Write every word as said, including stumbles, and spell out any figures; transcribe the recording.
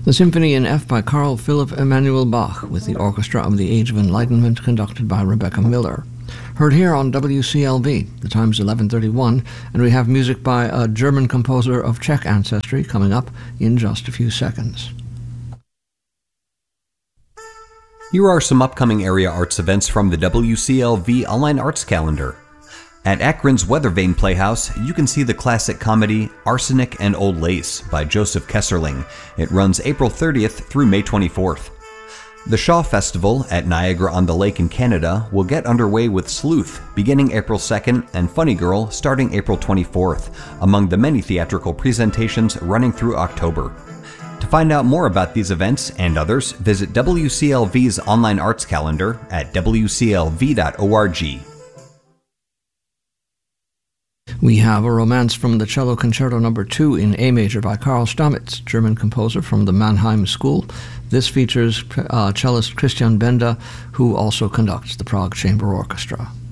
The Symphony in F by Carl Philipp Emanuel Bach with the Orchestra of the Age of Enlightenment conducted by Rebecca Miller. Heard here on W C L V. The time's eleven thirty-one, and we have music by a German composer of Czech ancestry coming up in just a few seconds. Here are some upcoming area arts events from the W C L V Online Arts Calendar. At Akron's Weathervane Playhouse, you can see the classic comedy Arsenic and Old Lace by Joseph Kesserling. It runs April thirtieth through May twenty-fourth. The Shaw Festival at Niagara-on-the-Lake in Canada will get underway with Sleuth beginning April second and Funny Girl starting April twenty-fourth, among the many theatrical presentations running through October. To find out more about these events and others, visit W C L V's online arts calendar at w c l v dot org. We have a Romance from the Cello Concerto number two in A major by Karl Stamitz, German composer from the Mannheim School. This features uh, cellist Christian Benda, who also conducts the Prague Chamber Orchestra.